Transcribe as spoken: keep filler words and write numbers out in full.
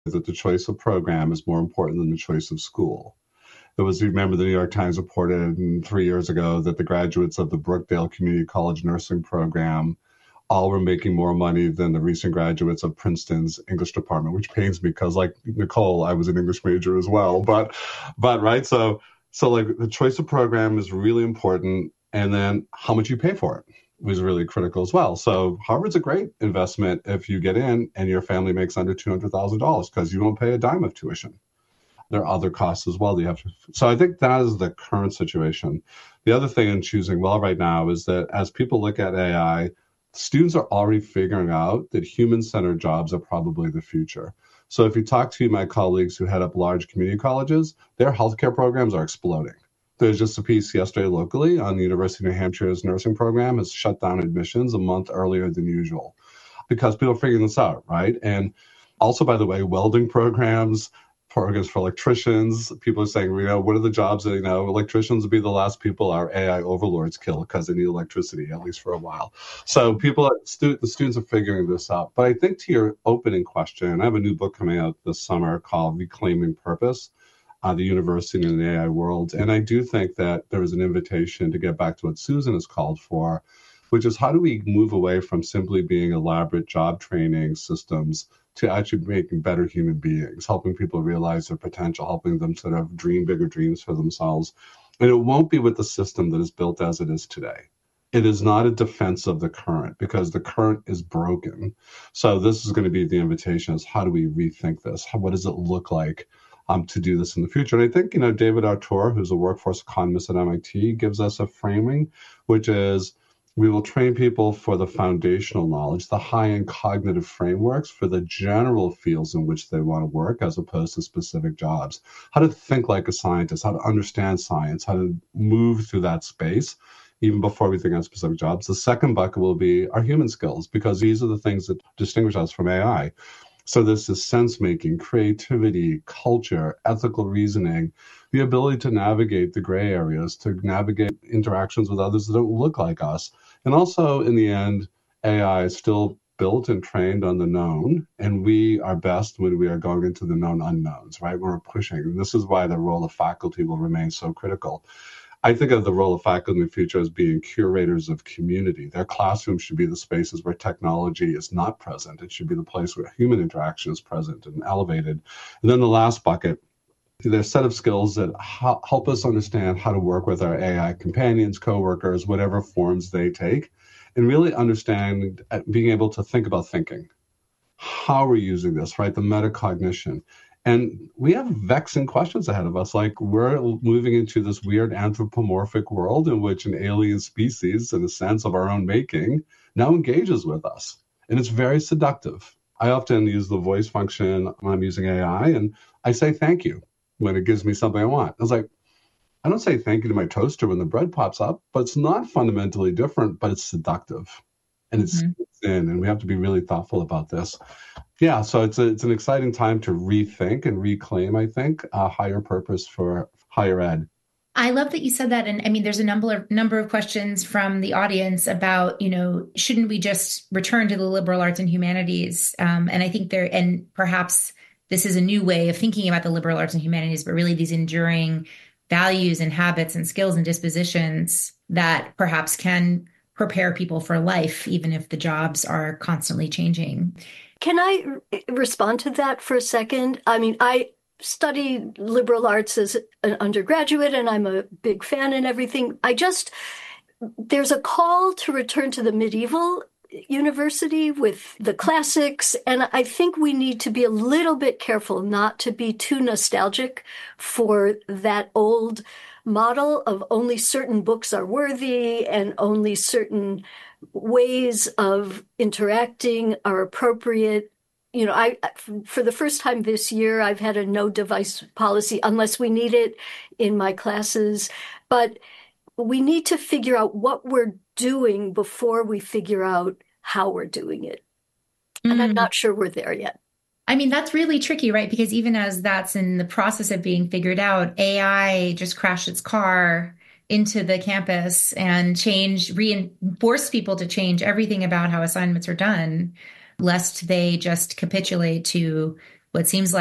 that the choice of program is more important than the choice of school. It was, you remember the New York Times reported three years ago that the graduates of the Brookdale Community College nursing program all were making more money than the recent graduates of Princeton's English department, which pains me because, like Nicole, I was an English major as well. But, but right, so so like the choice of program is really important, and then how much you pay for it was really critical as well. So Harvard's a great investment if you get in and your family makes under two hundred thousand dollars because you don't pay a dime of tuition. There are other costs as well that you have to. So I think that is the current situation. The other thing in choosing well right now is that as people look at A I, students are already figuring out that human-centered jobs are probably the future. So if you talk to my colleagues who head up large community colleges, their healthcare programs are exploding. There's just a piece yesterday locally on the University of New Hampshire's nursing program has shut down admissions a month earlier than usual because people are figuring this out, right? And also, by the way, welding programs, programs for electricians. People are saying, you know, what are the jobs that, you know, electricians will be the last people our A I overlords kill because they need electricity, at least for a while. So people, stu- the students are figuring this out. But I think to your opening question, I have a new book coming out this summer called Reclaiming Purpose, uh, the University in the A I World. And I do think that there is an invitation to get back to what Susan has called for, which is how do we move away from simply being elaborate job training systems to actually making better human beings, helping people realize their potential, helping them sort of dream bigger dreams for themselves. And it won't be with the system that is built as it is today. It is not a defense of the current because the current is broken. So this is going to be the invitation is how do we rethink this? How, what does it look like um, to do this in the future? And I think, you know, David Artur, who's a workforce economist at M I T, gives us a framing, which is we will train people for the foundational knowledge, the high-end cognitive frameworks for the general fields in which they want to work as opposed to specific jobs. How to think like a scientist, how to understand science, how to move through that space, even before we think on specific jobs. The second bucket will be our human skills, because these are the things that distinguish us from A I. So this is sense-making, creativity, culture, ethical reasoning, the ability to navigate the gray areas, to navigate interactions with others that don't look like us. And also, in the end, A I is still built and trained on the known, and we are best when we are going into the known unknowns, right? When we're pushing. And this is why the role of faculty will remain so critical. I think of the role of faculty in the future as being curators of community. Their classrooms should be the spaces where technology is not present. It should be the place where human interaction is present and elevated. And then the last bucket, there's a set of skills that ha- help us understand how to work with our A I companions, coworkers, whatever forms they take, and really understand uh, being able to think about thinking. How we're using this, right? The metacognition. And we have vexing questions ahead of us, like we're moving into this weird anthropomorphic world in which an alien species, in a sense of our own making, now engages with us. And it's very seductive. I often use the voice function when I'm using A I, and I say thank you when it gives me something I want. I was like, I don't say thank you to my toaster when the bread pops up, but it's not fundamentally different, but it's seductive. And it's mm-hmm. in, and we have to be really thoughtful about this. Yeah, so it's a, it's an exciting time to rethink and reclaim, I think, a higher purpose for higher ed. I love that you said that. And I mean, there's a number of number of questions from the audience about, you know, shouldn't we just return to the liberal arts and humanities? Um, and I think there, and perhaps this is a new way of thinking about the liberal arts and humanities, but really these enduring values and habits and skills and dispositions that perhaps can prepare people for life, even if the jobs are constantly changing. Can I respond to that for a second? I mean, I studied liberal arts as an undergraduate, and I'm a big fan and everything. I just, there's a call to return to the medieval university with the classics, and I think we need to be a little bit careful not to be too nostalgic for that old model of only certain books are worthy and only certain ways of interacting are appropriate. You know, I, for the first time this year, I've had a no device policy unless we need it in my classes. But we need to figure out what we're doing before we figure out how we're doing it. Mm. And I'm not sure we're there yet. I mean, that's really tricky, right? Because even as that's in the process of being figured out, A I just crashed its car into the campus and change, reinforce people to change everything about how assignments are done, lest they just capitulate to what seems